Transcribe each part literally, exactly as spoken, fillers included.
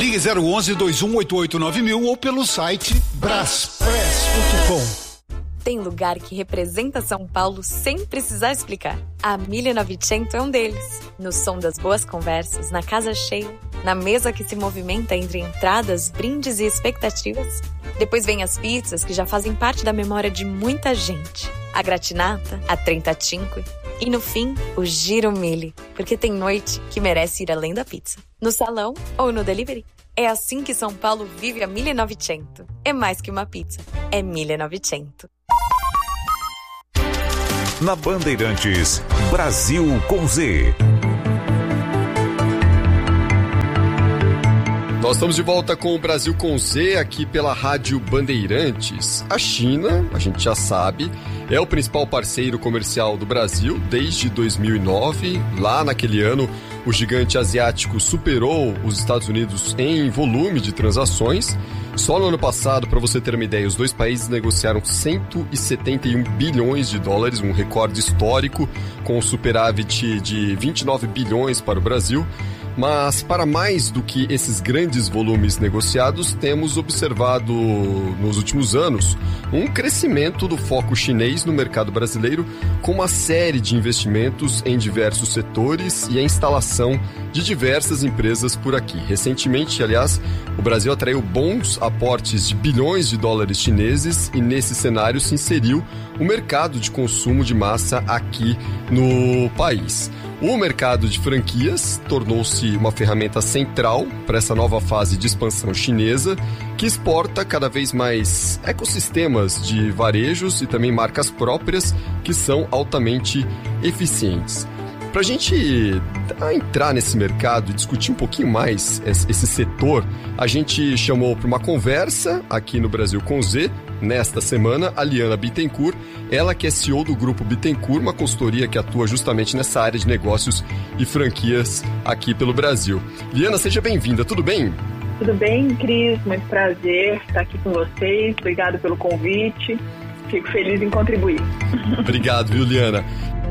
Ligue zero onze, dois um oito oito nove mil ou pelo site braspress ponto com. Tem lugar que representa São Paulo sem precisar explicar. A mille e novecento é um deles. No som das boas conversas, na casa cheia, na mesa que se movimenta entre entradas, brindes e expectativas. Depois vem as pizzas que já fazem parte da memória de muita gente. A gratinata, a trentacinque e no fim, o giro mille, porque tem noite que merece ir além da pizza. No salão ou no delivery. É assim que São Paulo vive a mille e novecento. É mais que uma pizza, é mille e novecento. Na Bandeirantes, Brasil com Z. Nós estamos de volta com o Brasil com Z aqui pela Rádio Bandeirantes. A China, a gente já sabe, é o principal parceiro comercial do Brasil desde dois mil e nove. Lá naquele ano, o gigante asiático superou os Estados Unidos em volume de transações. Só no ano passado, para você ter uma ideia, os dois países negociaram cento e setenta e um bilhões de dólares, um recorde histórico, com um superávit de vinte e nove bilhões para o Brasil. Mas, para mais do que esses grandes volumes negociados, temos observado nos últimos anos um crescimento do foco chinês no mercado brasileiro, com uma série de investimentos em diversos setores e a instalação de diversas empresas por aqui. Recentemente, aliás, o Brasil atraiu bons aportes de bilhões de dólares chineses e, nesse cenário, se inseriu o mercado de consumo de massa aqui no país. O mercado de franquias tornou-se uma ferramenta central para essa nova fase de expansão chinesa, que exporta cada vez mais ecossistemas de varejos e também marcas próprias que são altamente eficientes. Para a gente entrar nesse mercado e discutir um pouquinho mais esse setor, a gente chamou para uma conversa aqui no Brasil com Z, nesta semana, a Liana Bittencourt, ela que é C E O do Grupo Bittencourt, uma consultoria que atua justamente nessa área de negócios e franquias aqui pelo Brasil. Liana, seja bem-vinda, tudo bem? Tudo bem, Cris? Muito prazer estar aqui com vocês, obrigado pelo convite, fico feliz em contribuir. Obrigado, viu, Liana?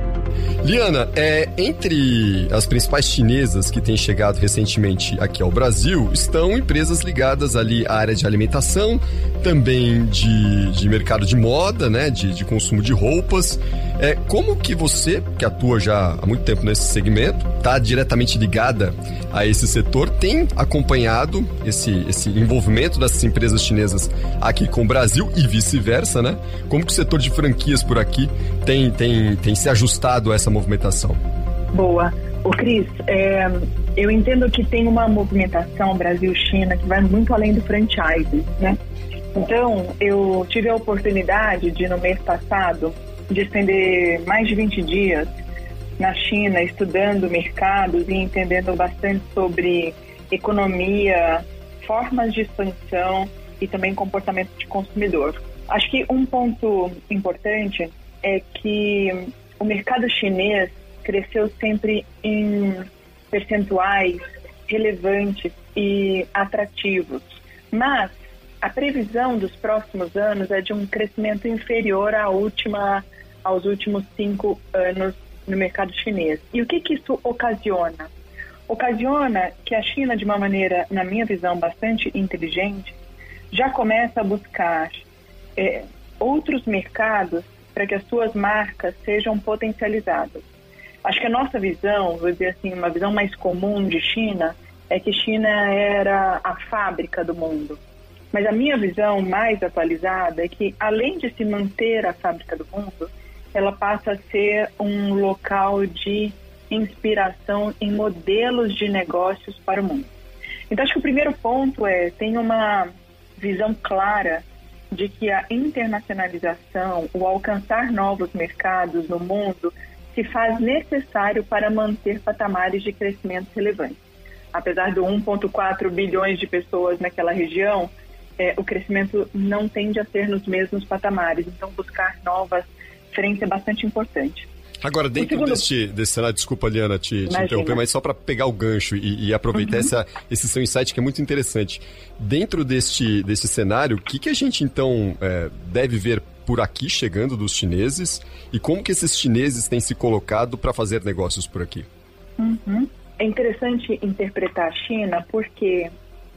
Liana, é, entre as principais chinesas que têm chegado recentemente aqui ao Brasil, estão empresas ligadas ali à área de alimentação, também de, de mercado de moda, né, de, de consumo de roupas. É, como que você, que atua já há muito tempo nesse segmento, está diretamente ligada a esse setor, tem acompanhado esse, esse envolvimento dessas empresas chinesas aqui com o Brasil e vice-versa, né? Como que o setor de franquias por aqui tem, tem, tem se ajustado a essa movimentação? Boa. Ô Cris, é, eu entendo que tem uma movimentação Brasil-China que vai muito além do franchise, né? Então, eu tive a oportunidade de, no mês passado, de estender mais de vinte dias na China, estudando mercados e entendendo bastante sobre economia, formas de expansão e também comportamento de consumidor. Acho que um ponto importante é que o mercado chinês cresceu sempre em percentuais relevantes e atrativos, mas a previsão dos próximos anos é de um crescimento inferior à última, aos últimos cinco anos no mercado chinês. E o que que isso ocasiona? Ocasiona que a China, de uma maneira, na minha visão, bastante inteligente, já começa a buscar é, outros mercados para que as suas marcas sejam potencializadas. Acho que a nossa visão, vou dizer assim, uma visão mais comum de China, é que China era a fábrica do mundo. Mas a minha visão mais atualizada é que, além de se manter a fábrica do mundo, ela passa a ser um local de inspiração em modelos de negócios para o mundo. Então, acho que o primeiro ponto é, tem uma visão clara de que a internacionalização, o alcançar novos mercados no mundo, se faz necessário para manter patamares de crescimento relevantes. Apesar de um vírgula quatro bilhões de pessoas naquela região, é, o crescimento não tende a ser nos mesmos patamares. Então, buscar novas frentes é bastante importante. Agora, dentro segundo... deste, desse cenário, desculpa, Liana, te, te interromper, mas só para pegar o gancho e, e aproveitar uhum. essa, esse seu insight que é muito interessante. Dentro deste, deste cenário, o que, que a gente, então, é, deve ver por aqui chegando dos chineses e como que esses chineses têm se colocado para fazer negócios por aqui? Uhum. É interessante interpretar a China porque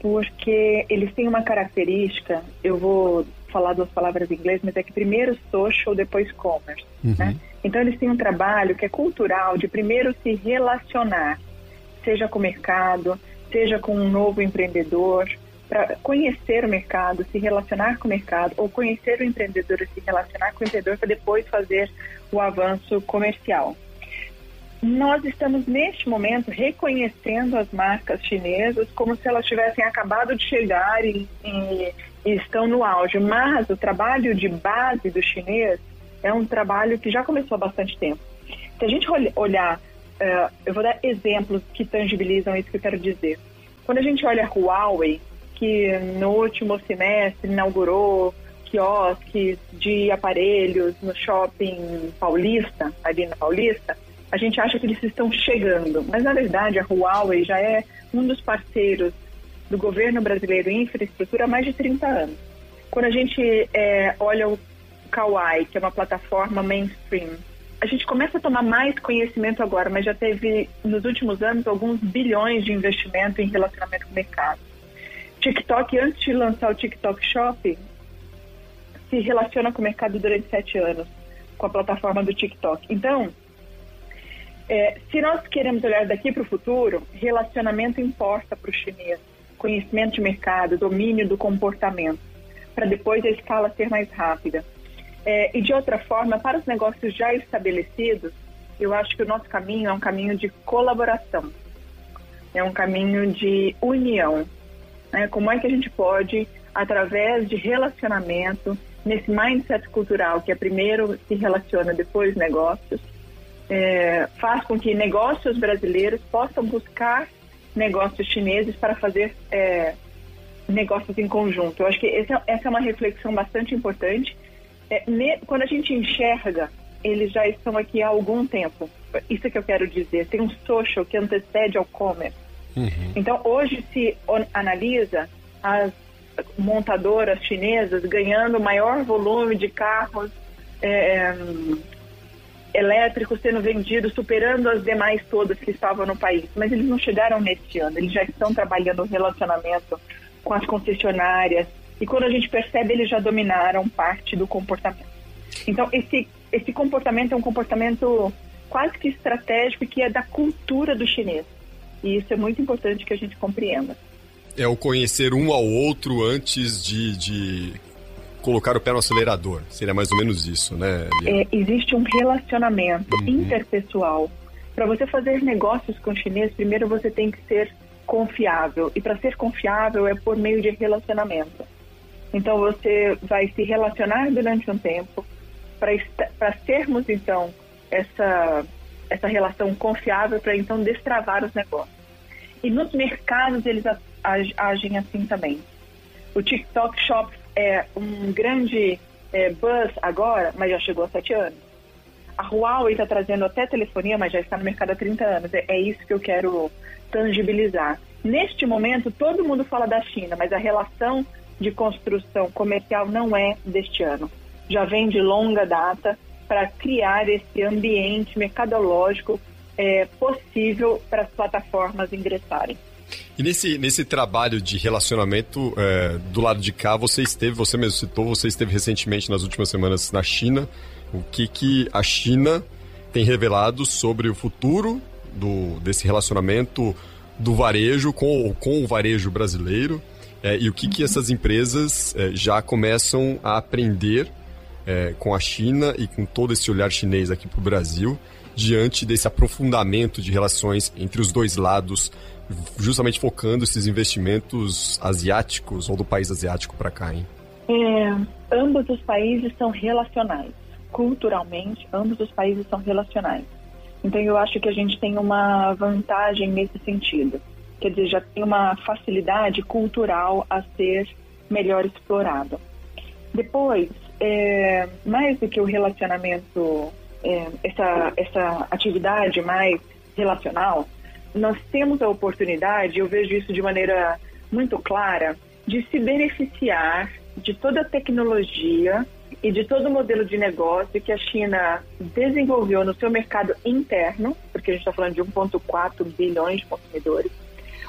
porque eles têm uma característica, eu vou falar duas palavras em inglês, mas é que primeiro social, depois commerce. Uhum. Né? Então eles têm um trabalho que é cultural, de primeiro se relacionar, seja com o mercado, seja com um novo empreendedor, para conhecer o mercado, se relacionar com o mercado, ou conhecer o empreendedor e se relacionar com o empreendedor para depois fazer o avanço comercial. Nós estamos, neste momento, reconhecendo as marcas chinesas como se elas tivessem acabado de chegar e, e, e estão no auge. Mas o trabalho de base do chinês é um trabalho que já começou há bastante tempo. Se a gente olhar, uh, eu vou dar exemplos que tangibilizam isso que eu quero dizer. Quando a gente olha a Huawei, que no último semestre inaugurou quiosques de aparelhos no shopping Paulista, ali na Paulista, a gente acha que eles estão chegando, mas na verdade a Huawei já é um dos parceiros do governo brasileiro em infraestrutura há mais de trinta anos. Quando a gente é, olha o Kawai, que é uma plataforma mainstream, a gente começa a tomar mais conhecimento agora, mas já teve nos últimos anos alguns bilhões de investimento em relacionamento com o mercado. TikTok, antes de lançar o TikTok Shop, se relaciona com o mercado durante sete anos, com a plataforma do TikTok. Então, É, se nós queremos olhar daqui para o futuro, relacionamento importa para o chinês, conhecimento de mercado, domínio do comportamento, para depois a escala ser mais rápida. É, e de outra forma, para os negócios já estabelecidos, eu acho que o nosso caminho é um caminho de colaboração, é um caminho de união. Né? Como é que a gente pode, através de relacionamento, nesse mindset cultural que é primeiro se relaciona, depois negócios, É, faz com que negócios brasileiros possam buscar negócios chineses para fazer é, negócios em conjunto. Eu acho que essa, essa é uma reflexão bastante importante. É, ne, quando a gente enxerga, eles já estão aqui há algum tempo. Isso é que eu quero dizer. Tem um social que antecede ao commerce. Uhum. Então, hoje se analisa as montadoras chinesas ganhando maior volume de carros é, elétricos sendo vendidos, superando as demais todas que estavam no país. Mas eles não chegaram neste ano, eles já estão trabalhando o relacionamento com as concessionárias, e quando a gente percebe, eles já dominaram parte do comportamento. Então, esse, esse comportamento é um comportamento quase que estratégico, que é da cultura do chinês. E isso é muito importante que a gente compreenda. É o conhecer um ao outro antes de... de... colocar o pé no acelerador, seria mais ou menos isso, né? É, existe um relacionamento uhum. interpessoal. Para você fazer negócios com o chinês, primeiro você tem que ser confiável. E para ser confiável é por meio de relacionamento. Então você vai se relacionar durante um tempo para sermos, então, essa, essa relação confiável para, então, destravar os negócios. E nos mercados eles agem assim também. O TikTok Shop é um grande é, buzz agora, mas já chegou há sete anos. A Huawei está trazendo até telefonia, mas já está no mercado há trinta anos. É, é isso que eu quero tangibilizar. Neste momento, todo mundo fala da China, mas a relação de construção comercial não é deste ano. Já vem de longa data para criar esse ambiente mercadológico é, possível para as plataformas ingressarem. E nesse, nesse trabalho de relacionamento, é, do lado de cá, você esteve, você mesmo citou, você esteve recentemente nas últimas semanas na China. O que, que a China tem revelado sobre o futuro do, desse relacionamento do varejo com, com o varejo brasileiro, é, e o que, que essas empresas é, já começam a aprender é, com a China e com todo esse olhar chinês aqui para o Brasil, diante desse aprofundamento de relações entre os dois lados, justamente focando esses investimentos asiáticos ou do país asiático para cá, hein? É, ambos os países são relacionais. Culturalmente, ambos os países são relacionais. Então, eu acho que a gente tem uma vantagem nesse sentido. Quer dizer, já tem uma facilidade cultural a ser melhor explorada. Depois, é, mais do que o relacionamento, é, essa, essa atividade mais relacional, nós temos a oportunidade, eu vejo isso de maneira muito clara, de se beneficiar de toda a tecnologia e de todo o modelo de negócio que a China desenvolveu no seu mercado interno, porque a gente está falando de um vírgula quatro bilhões de consumidores,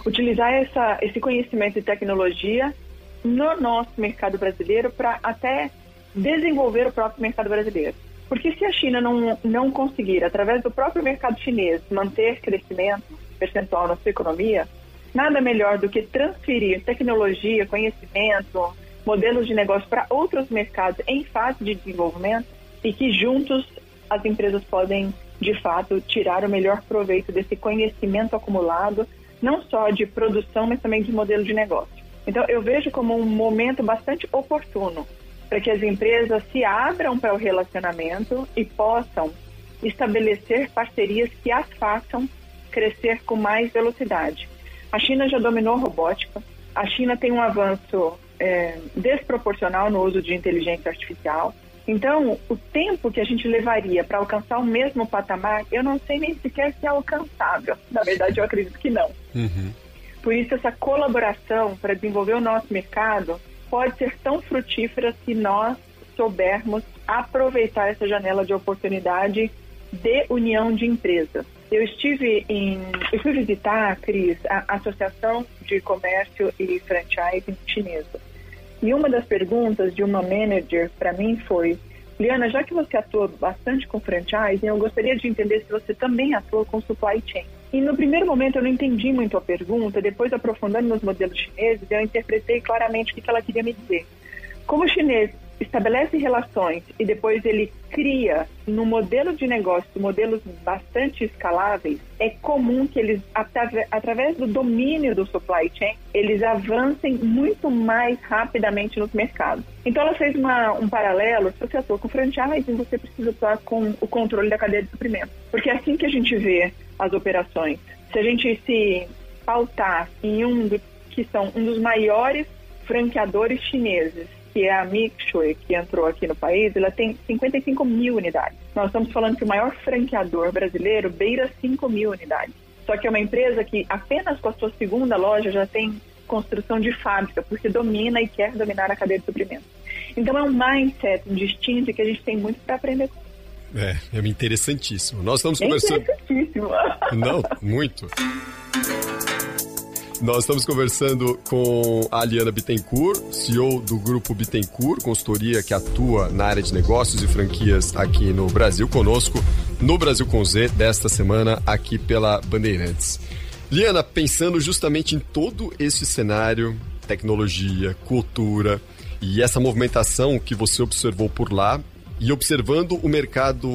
utilizar essa, esse conhecimento e tecnologia no nosso mercado brasileiro para até desenvolver o próprio mercado brasileiro. Porque se a China não, não conseguir, através do próprio mercado chinês, manter crescimento percentual na sua economia, nada melhor do que transferir tecnologia, conhecimento, modelos de negócio para outros mercados em fase de desenvolvimento e que juntos as empresas podem, de fato, tirar o melhor proveito desse conhecimento acumulado, não só de produção, mas também de modelo de negócio. Então, eu vejo como um momento bastante oportuno para que as empresas se abram para o relacionamento e possam estabelecer parcerias que as façam crescer com mais velocidade. A China já dominou a robótica, a China tem um avanço é, desproporcional no uso de inteligência artificial. Então, o tempo que a gente levaria para alcançar o mesmo patamar, eu não sei nem sequer se é alcançável. Na verdade, eu acredito que não. Uhum. Por isso, essa colaboração para desenvolver o nosso mercado pode ser tão frutífera se nós soubermos aproveitar essa janela de oportunidade de união de empresas. Eu estive em... Eu fui visitar, Cris, a Associação de Comércio e Franchising Chinesa. E uma das perguntas de uma manager para mim foi: Liana, já que você atua bastante com franchising, eu gostaria de entender se você também atua com supply chain. E no primeiro momento eu não entendi muito a pergunta, depois aprofundando nos modelos chineses, eu interpretei claramente o que ela queria me dizer. Como o chinês estabelece relações e depois ele cria no modelo de negócio modelos bastante escaláveis, é comum que eles, através do domínio do supply chain, eles avancem muito mais rapidamente nos mercados. Então ela fez uma, um paralelo: se você atua com franchising, você precisa atuar com o controle da cadeia de suprimento. Porque é assim que a gente vê as operações. Se a gente se pautar em um do, que são um dos maiores franqueadores chineses, que é a Mixue, que entrou aqui no país, ela tem cinquenta e cinco mil unidades. Nós estamos falando que o maior franqueador brasileiro beira cinco mil unidades. Só que é uma empresa que apenas com a sua segunda loja já tem construção de fábrica, porque domina e quer dominar a cadeia de suprimento. Então é um mindset distinto que a gente tem muito para aprender com. É, é interessantíssimo. Nós estamos é conversando... interessantíssimo. Não, muito. Nós estamos conversando com a Liana Bittencourt, C E O do Grupo Bittencourt, consultoria que atua na área de negócios e franquias aqui no Brasil, conosco no Brasil com Z, desta semana aqui pela Bandeirantes. Liana, pensando justamente em todo esse cenário, tecnologia, cultura e essa movimentação que você observou por lá e observando o mercado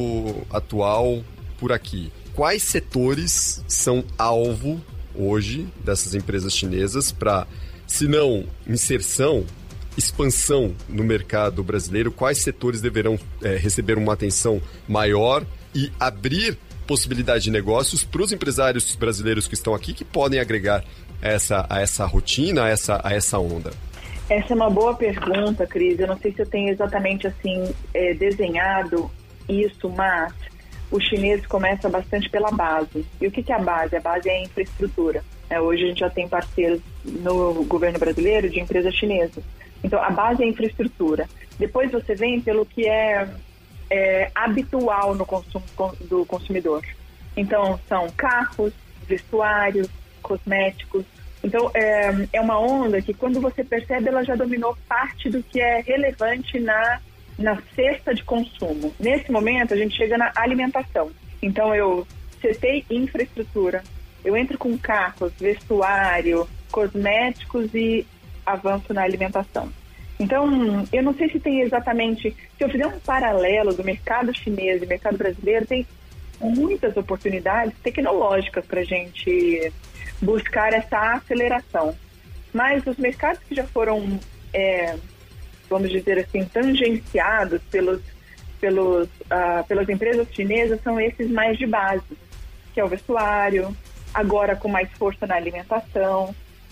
atual por aqui, quais setores são alvo hoje dessas empresas chinesas para, se não inserção, expansão no mercado brasileiro? Quais setores deverão é, receber uma atenção maior e abrir possibilidade de negócios para os empresários brasileiros que estão aqui, que podem agregar essa, a essa rotina, a essa, a essa onda? Essa é uma boa pergunta, Cris. Eu não sei se eu tenho exatamente assim é, desenhado isso, mas o chinês começa bastante pela base. E o que é a base? A base é a infraestrutura. É, hoje a gente já tem parceiros no governo brasileiro de empresas chinesas. Então, a base é a infraestrutura. Depois você vem pelo que é, é habitual no consumo do consumidor. Então, são carros, vestuários, cosméticos. Então, é, é uma onda que, quando você percebe, ela já dominou parte do que é relevante na na cesta de consumo. Nesse momento, a gente chega na alimentação. Então, eu setei infraestrutura, eu entro com carros, vestuário, cosméticos e avanço na alimentação. Então, eu não sei se tem exatamente... Se eu fizer um paralelo do mercado chinês e mercado brasileiro, tem muitas oportunidades tecnológicas para a gente buscar essa aceleração. Mas os mercados que já foram... É, vamos dizer assim, tangenciados pelos, pelos, uh, pelas empresas chinesas são esses mais de base, que é o vestuário, agora com mais força na alimentação.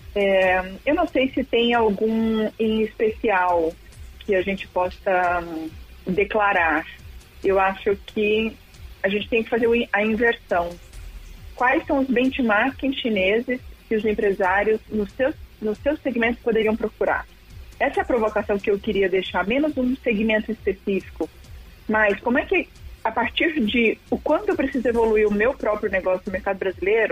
É, eu não sei se tem algum em especial que a gente possa um, declarar. Eu acho que a gente tem que fazer a inversão. Quais são os benchmarks chineses que os empresários nos seus, nos seus segmentos poderiam procurar? Essa é a provocação que eu queria deixar, menos um segmento específico. Mas como é que, a partir de o quanto eu preciso evoluir o meu próprio negócio no mercado brasileiro,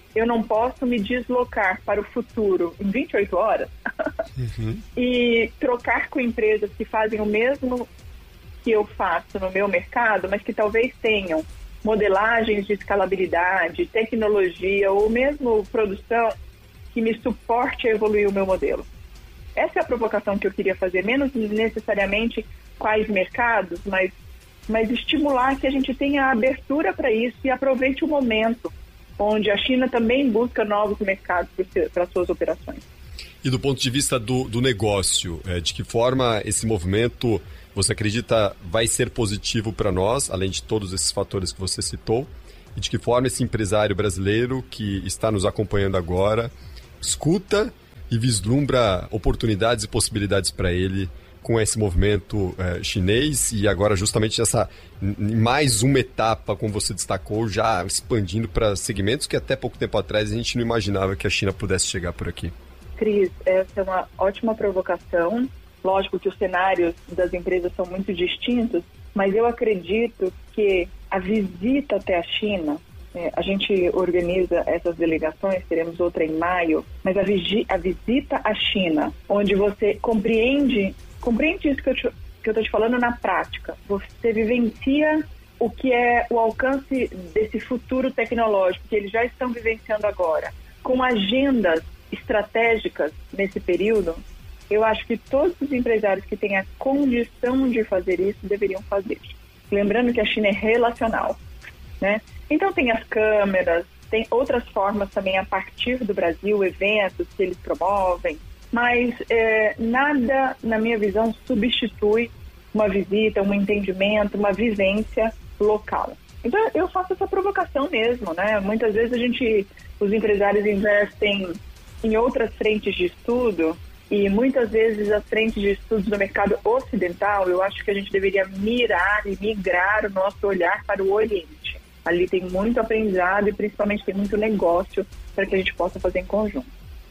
eu não posso me deslocar para o futuro em vinte e oito horas uhum. e trocar com empresas que fazem o mesmo que eu faço no meu mercado, mas que talvez tenham modelagens de escalabilidade, tecnologia ou mesmo produção que me suporte a evoluir o meu modelo. Essa é a provocação que eu queria fazer, menos necessariamente quais mercados, mas, mas estimular que a gente tenha abertura para isso e aproveite o momento onde a China também busca novos mercados para suas operações. E do ponto de vista do, do negócio, é, de que forma esse movimento, você acredita, vai ser positivo para nós, além de todos esses fatores que você citou? E de que forma esse empresário brasileiro que está nos acompanhando agora escuta e vislumbra oportunidades e possibilidades para ele com esse movimento é, chinês e agora justamente essa mais uma etapa, como você destacou, já expandindo para segmentos que até pouco tempo atrás a gente não imaginava que a China pudesse chegar por aqui. Cris, essa é uma ótima provocação. Lógico que os cenários das empresas são muito distintos, mas eu acredito que a visita até a China, é, a gente organiza essas delegações, teremos outra em maio, mas a, vigi- a visita à China, onde você compreende, compreende isso que eu te, que eu estou te falando na prática, você vivencia o que é o alcance desse futuro tecnológico que eles já estão vivenciando agora, com agendas estratégicas nesse período. Eu acho que todos os empresários que têm a condição de fazer isso deveriam fazer. Lembrando que a China é relacional, né? Então tem as câmeras, tem outras formas também a partir do Brasil, eventos que eles promovem, mas é, nada, na minha visão, substitui uma visita, um entendimento, uma vivência local. Então eu faço essa provocação mesmo, né? Muitas vezes a gente, os empresários investem em outras frentes de estudo, e muitas vezes as frentes de estudos do mercado ocidental, eu acho que a gente deveria mirar e migrar o nosso olhar para o Oriente. Ali tem muito aprendizado e principalmente tem muito negócio para que a gente possa fazer em conjunto.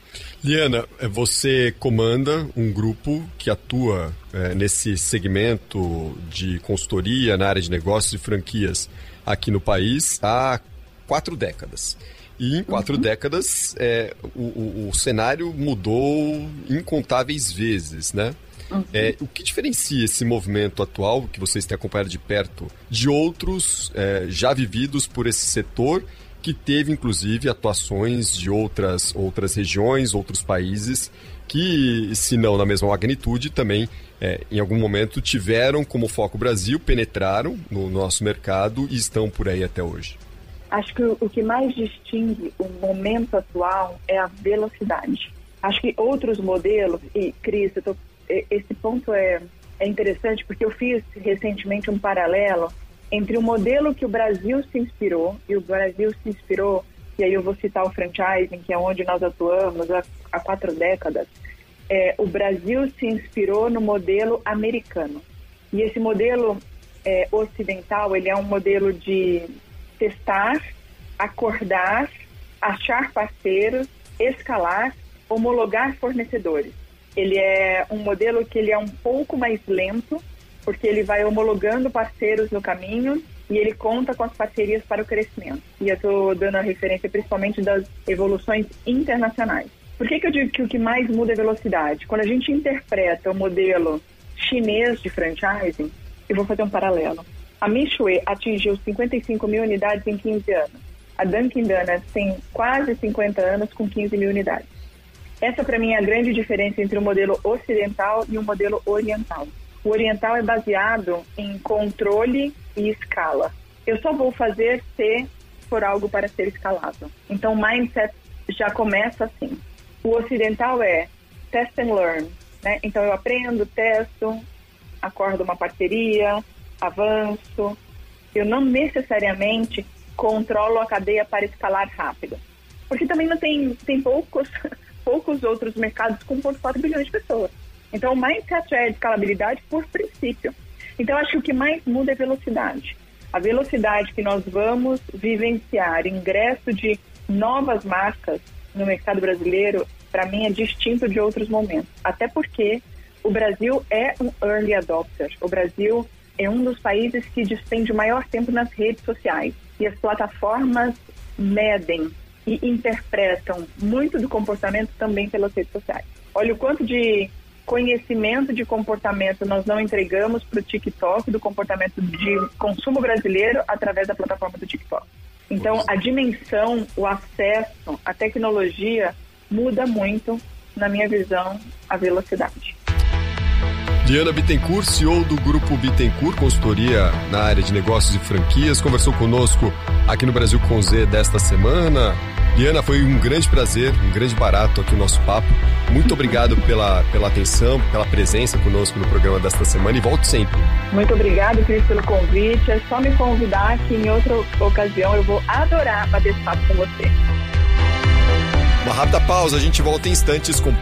Liana, você comanda um grupo que atua é, nesse segmento de consultoria na área de negócios e franquias aqui no país há quatro décadas. E em quatro uhum. décadas, é, o, o, o cenário mudou incontáveis vezes, né? Uhum. É, o que diferencia esse movimento atual, que vocês têm acompanhado de perto, de outros é, já vividos por esse setor, que teve, inclusive, atuações de outras, outras regiões, outros países, que, se não na mesma magnitude, também, é, em algum momento, tiveram como foco o Brasil, penetraram no nosso mercado e estão por aí até hoje? Acho que o que mais distingue o momento atual é a velocidade. Acho que outros modelos, e Cris, eu tô, esse ponto é, é interessante porque eu fiz recentemente um paralelo entre o modelo que o Brasil se inspirou, e o Brasil se inspirou, e aí eu vou citar o franchising, que é onde nós atuamos há, há quatro décadas, é, o Brasil se inspirou no modelo americano. E esse modelo é, ocidental, ele é um modelo de testar, acordar, achar parceiros, escalar, homologar fornecedores. Ele é um modelo que ele é um pouco mais lento, porque ele vai homologando parceiros no caminho e ele conta com as parcerias para o crescimento. E eu estou dando a referência principalmente das evoluções internacionais. Por que que eu digo que o que mais muda é a velocidade? Quando a gente interpreta o modelo chinês de franchising, eu vou fazer um paralelo. A Michelin atingiu cinquenta e cinco mil unidades em quinze anos. A Dunkin' Donuts tem quase cinquenta anos com quinze mil unidades. Essa, para mim, é a grande diferença entre o modelo ocidental e o modelo oriental. O oriental é baseado em controle e escala. Eu só vou fazer se for algo para ser escalável. Então, o mindset já começa assim. O ocidental é test and learn, né? Então, eu aprendo, testo, acordo uma parceria, avanço. Eu não necessariamente controlo a cadeia para escalar rápido. Porque também não tem, tem poucos, poucos outros mercados com um vírgula quatro bilhões de pessoas. Então, o mindset é escalabilidade por princípio. Então, acho que o que mais muda é velocidade. A velocidade que nós vamos vivenciar, ingresso de novas marcas no mercado brasileiro, para mim, é distinto de outros momentos. Até porque o Brasil é um early adopter. O Brasil é um dos países que despende o maior tempo nas redes sociais. E as plataformas medem e interpretam muito do comportamento também pelas redes sociais. Olha o quanto de conhecimento de comportamento nós não entregamos para o TikTok, do comportamento de consumo brasileiro através da plataforma do TikTok. Então, a dimensão, o acesso, a tecnologia muda muito, na minha visão, a velocidade. Liana Bittencourt, C E O do Grupo Bittencourt, consultoria na área de negócios e franquias, conversou conosco aqui no Brasil com Z desta semana. Liana, foi um grande prazer, um grande barato aqui o nosso papo. Muito obrigado pela, pela atenção, pela presença conosco no programa desta semana e volte sempre. Muito obrigado, Cris, pelo convite. É só me convidar que em outra ocasião eu vou adorar bater esse papo com você. Uma rápida pausa, a gente volta em instantes com